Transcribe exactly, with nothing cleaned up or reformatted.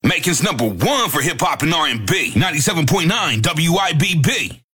Macon's number one for hip hop and R and B. ninety-seven point nine W I B B.